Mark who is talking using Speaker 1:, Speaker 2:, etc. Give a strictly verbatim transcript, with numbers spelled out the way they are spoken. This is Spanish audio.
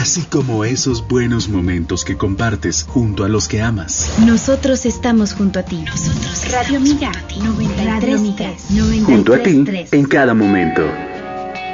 Speaker 1: así como esos buenos momentos que compartes junto a los que amas.
Speaker 2: Nosotros estamos junto a ti. Nosotros Radio Miga noventa y tres punto tres.
Speaker 3: Junto a ti en cada momento.